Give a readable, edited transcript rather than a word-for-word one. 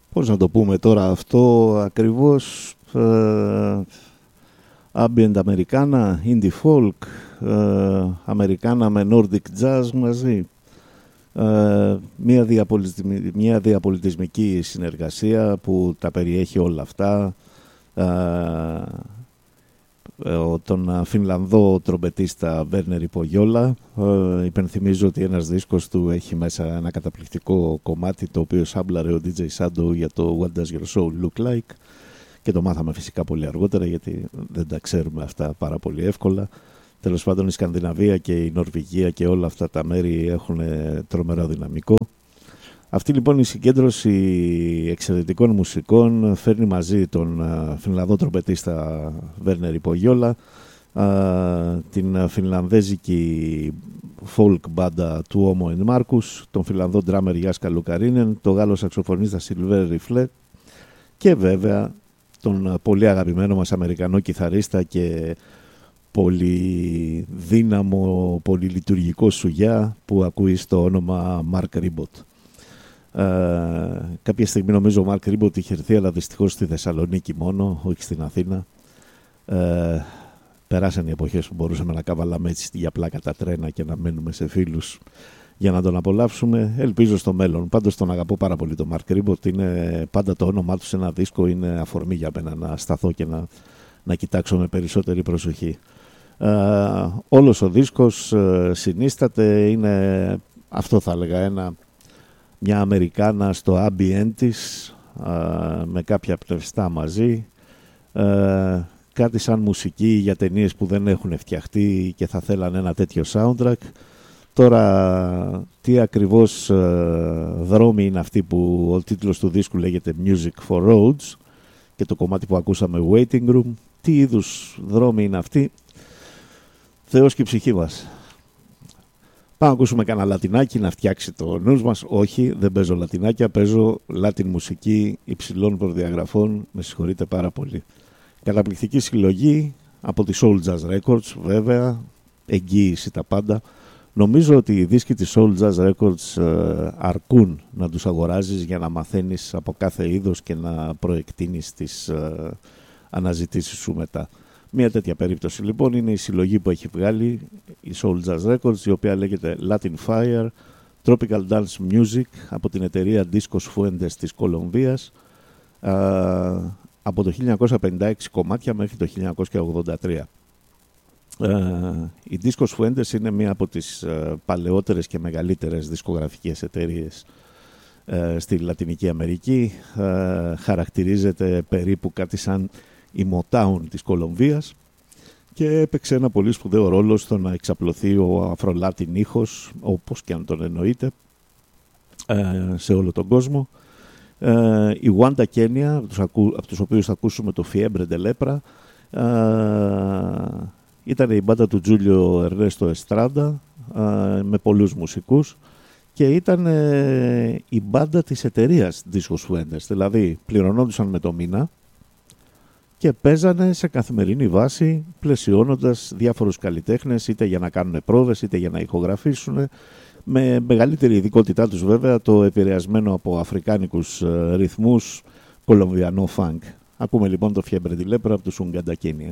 πώς να το πούμε τώρα αυτό ακριβώς, ambient αμερικάνα, indie folk, αμερικάνα με nordic jazz μαζί, μια διαπολιτισμική συνεργασία που τα περιέχει όλα αυτά, τον Φινλανδό τρομπετίστα Βέρνερ Υπογιόλα. Υπενθυμίζω ότι ένας δίσκος του έχει μέσα ένα καταπληκτικό κομμάτι το οποίο σάμπλαρε ο DJ Sando για το What Does Your Soul Look Like, και το μάθαμε φυσικά πολύ αργότερα γιατί δεν τα ξέρουμε αυτά πάρα πολύ εύκολα. Τέλος πάντων, η Σκανδιναβία και η Νορβηγία και όλα αυτά τα μέρη έχουν τρομερό δυναμικό. Αυτή λοιπόν η συγκέντρωση εξαιρετικών μουσικών φέρνει μαζί τον Φινλανδό τρομπετίστα Βέρνερ Υπογιόλα, την φινλανδέζικη folk μπάντα του Όμο Εν Μάρκους, τον Φινλανδό ντράμερ Γιάσκα Λουκαρίνεν, τον Γάλλο σαξοφωνίστα Σιλβέρ Ριφλέ και βέβαια τον πολύ αγαπημένο μας Αμερικανό κιθαρίστα και πολύ δύναμο, πολύ λειτουργικό σουγιά που ακούει στο όνομα Μαρκ Ρίμποτ. Κάποια στιγμή νομίζω ο Μαρκ Ρίμποτ είχε έρθει, αλλά δυστυχώς στη Θεσσαλονίκη μόνο, όχι στην Αθήνα. Περάσαν οι εποχές που μπορούσαμε να καβαλάμε έτσι για πλάκα τα τρένα και να μένουμε σε φίλους για να τον απολαύσουμε. Ελπίζω στο μέλλον. Πάντως τον αγαπώ πάρα πολύ τον Μαρκ Ρίμποτ. Είναι πάντα το όνομά του σε ένα δίσκο, είναι αφορμή για μένα να σταθώ και να κοιτάξω με περισσότερη προσοχή. Όλος ο δίσκος συνίσταται, είναι, αυτό θα έλεγα, μια Αμερικάνα στο ambient της, με κάποια πνευστά μαζί, κάτι σαν μουσική για ταινίες που δεν έχουν φτιαχτεί και θα θέλανε ένα τέτοιο soundtrack. Τώρα τι ακριβώς δρόμοι είναι αυτοί που ο τίτλος του δίσκου λέγεται Music for Roads και το κομμάτι που ακούσαμε Waiting Room, τι είδους δρόμοι είναι αυτοί, Θεός και η ψυχή μας. Πάμε να ακούσουμε κανένα λατινάκι να φτιάξει το νους μας. Όχι, δεν παίζω λατινάκια, παίζω Latin μουσική υψηλών προδιαγραφών. Με συγχωρείτε πάρα πολύ. Καταπληκτική συλλογή από τη Soul Jazz Records, βέβαια, εγγύηση τα πάντα. Νομίζω ότι οι δίσκοι της Soul Jazz Records αρκούν να τους αγοράζεις για να μαθαίνεις από κάθε είδος και να προεκτείνεις τις αναζητήσεις σου μετά. Μια τέτοια περίπτωση λοιπόν είναι η συλλογή που έχει βγάλει η Soul Jazz Records, η οποία λέγεται Latin Fire Tropical Dance Music από την εταιρεία Discos Fuentes της Κολομβίας, από το 1956 κομμάτια μέχρι το 1983. Η Discos Fuentes είναι μία από τις παλαιότερες και μεγαλύτερες δισκογραφικές εταιρείες στη Λατινική Αμερική. Χαρακτηρίζεται περίπου κάτι σαν η Motown της Κολομβίας και έπαιξε ένα πολύ σπουδαίο ρόλο στο να εξαπλωθεί ο αφρολάτιν ήχος, όπως και αν τον εννοείτε, σε όλο τον κόσμο. Η Wanda Kenya, από τους οποίους θα ακούσουμε το Fiebre de Lepra, ήταν η μπάντα του Τζούλιο Ερνέστο Εστράντα με πολλούς μουσικούς και ήταν η μπάντα της εταιρείας Discos Fuentes, δηλαδή πληρωνόντουσαν με το μήνα και παίζανε σε καθημερινή βάση, πλαισιώνοντας διάφορους καλλιτέχνες, είτε για να κάνουν πρόβες είτε για να ηχογραφήσουν, με μεγαλύτερη ειδικότητά τους βέβαια το επηρεασμένο από αφρικάνικους ρυθμούς κολομβιανό φανκ. Ακούμε λοιπόν το Fiebre de Lepra από τους Wanda Kenya.